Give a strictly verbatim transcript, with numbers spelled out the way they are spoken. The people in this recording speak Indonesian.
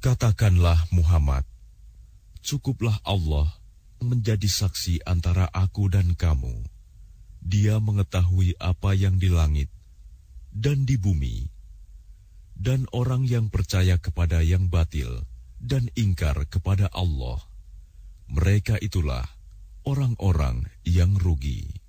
Katakanlah Muhammad, cukuplah Allah menjadi saksi antara aku dan kamu. Dia mengetahui apa yang di langit dan di bumi. Dan orang yang percaya kepada yang batil dan ingkar kepada Allah, mereka itulah orang-orang yang rugi.